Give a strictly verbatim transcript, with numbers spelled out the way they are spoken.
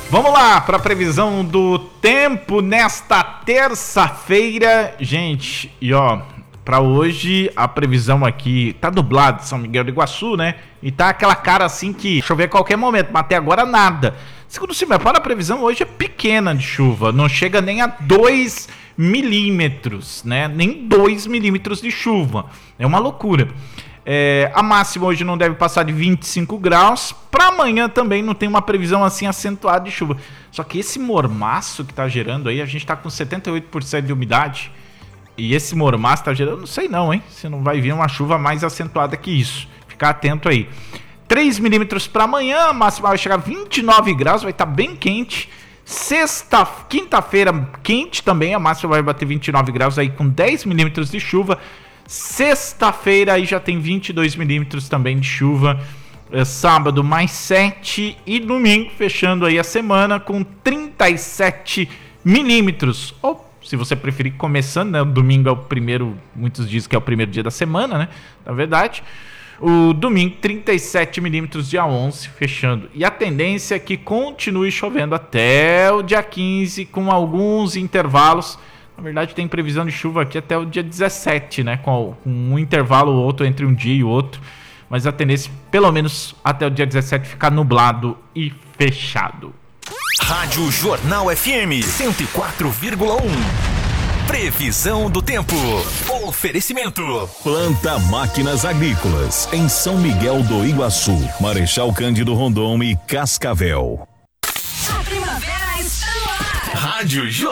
Vamos lá para a previsão do tempo nesta terça-feira, gente. E ó, para hoje a previsão aqui tá nublado, São Miguel do Iguaçu, né? E tá aquela cara assim que chover a qualquer momento, mas até agora nada. Segundo o CIMEPAR, a previsão hoje é pequena de chuva, não chega nem a dois milímetros, né? Nem dois milímetros de chuva. É uma loucura. É, a máxima hoje não deve passar de vinte e cinco graus. Para amanhã também não tem uma previsão assim acentuada de chuva. Só que esse mormaço que tá gerando aí, a gente tá com setenta e oito por cento de umidade. E esse mormaço tá gerando, não sei não, hein? Se não vai vir uma chuva mais acentuada que isso. Ficar atento aí. três milímetros para amanhã, a máxima vai chegar a vinte e nove graus, vai estar tá bem quente. Sexta, quinta-feira quente também, a máxima vai bater vinte e nove graus aí com dez milímetros de chuva. Sexta-feira aí já tem vinte e dois milímetros também de chuva. É, sábado mais sete e domingo fechando aí a semana com trinta e sete milímetros. Ou se você preferir começando, né? O domingo é o primeiro, muitos dizem que é o primeiro dia da semana, né? Na verdade, o domingo trinta e sete milímetros dia onze fechando. E a tendência é que continue chovendo até o dia quinze com alguns intervalos. Na verdade, tem previsão de chuva aqui até o dia dezessete, né? Com um intervalo ou outro entre um dia e outro. Mas a tendência, pelo menos até o dia dezessete, ficar nublado e fechado. Rádio Jornal F M cento e quatro vírgula um. Previsão do tempo. Oferecimento. Planta Máquinas Agrícolas, em São Miguel do Iguaçu, Marechal Cândido Rondon e Cascavel. A primavera está no ar. Rádio Jornal.